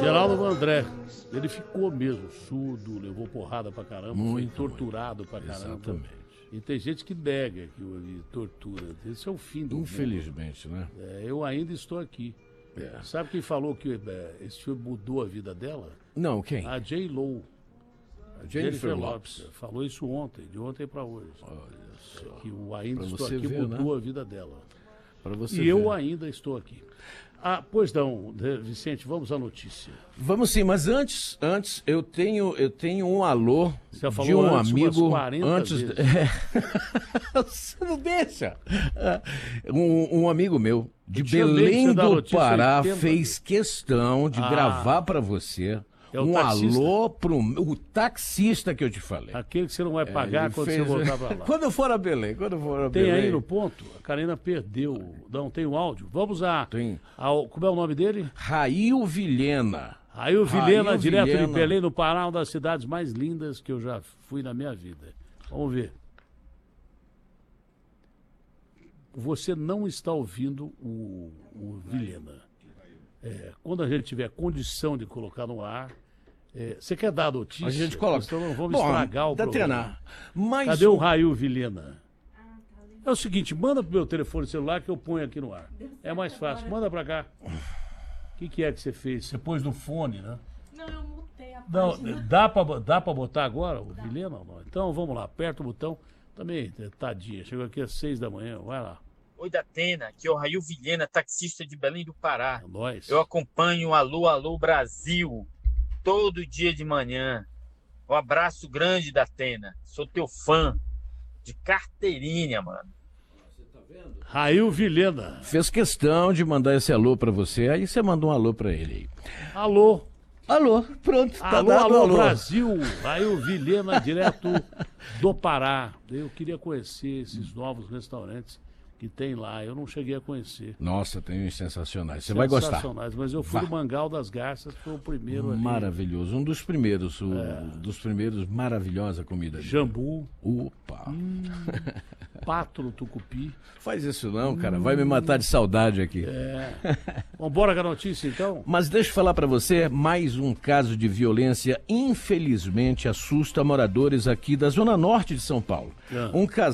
Geraldo Vandré, ele ficou mesmo surdo, levou porrada pra caramba, foi torturado pra caramba. Exatamente. E tem gente que nega que houve tortura. Esse é o fim do Infelizmente, mundo. né? Eu ainda estou aqui. Sabe quem falou que esse filme mudou a vida dela? Não, quem? A J.Lo. Jennifer Lopez. Falou isso ontem, de ontem pra hoje. Olha só. Que o ainda Pra estou você aqui ver, mudou né? a vida dela. Pra você E eu ver. ainda estou aqui. Ah, pois não, Vicente, vamos à notícia. Vamos sim, mas antes eu tenho um alô Você já falou de um antes amigo umas 40 vezes. Você não deixa. Um amigo meu de Eu tinha medo de Belém você dar do notícia Pará 80 fez questão de gravar pra você É o um taxista? alô pro o taxista que eu te falei. Aquele que você não vai pagar Ele quando fez- você voltar pra lá. Quando eu for a Belém, Tem aí no ponto? A Karina perdeu. Não, tem o áudio. Vamos Tem. Como é o nome dele? Rail Vilhena. Rail Vilhena, Rail direto Vilhena. de Belém, no Pará, uma das cidades mais lindas que eu já fui na minha vida. Vamos ver. Você não está ouvindo o Vilhena. Quando a gente tiver condição de colocar no ar, você quer dar a notícia? A gente coloca. Então não vamos estragar o programa. Datena, mas Cadê o Rail Vilhena? É o seguinte, manda pro meu telefone celular que eu ponho aqui no ar. É mais fácil, manda pra cá. O que é que você fez? Você pôs no fone, né? Não, eu mutei a Não, página. dá pra botar agora o Vilhena ou não? Então vamos lá, aperta o botão. Também, tadinha, chegou aqui às 6 da manhã, vai lá. Oi, Datena, aqui é o Rail Vilhena, taxista de Belém do Pará. É nóis. Eu acompanho o Alô, Alô Brasil todo dia de manhã. Um abraço grande, Datena. Sou teu fã de carteirinha, mano. Rail Vilhena. fez questão de mandar esse alô pra você, aí você mandou um alô pra ele aí. Alô. Alô, pronto, tá Alô, dado o alô, alô. Brasil. Rail Vilhena, direto do Pará. Eu queria conhecer esses novos restaurantes que tem lá. Eu não cheguei a conhecer. Nossa, tem uns sensacionais, você vai gostar. Sensacionais, mas eu fui Vá. no Mangal das Garças, foi o primeiro ali. Maravilhoso, um dos primeiros, dos primeiros, maravilhosa comida. dele. Jambu, Opa, pato no tucupi. faz isso não, cara, vai me matar de saudade aqui. Vambora com a notícia, então? Mas deixa eu falar pra você, mais um caso de violência infelizmente assusta moradores aqui da zona norte de São Paulo. Um casal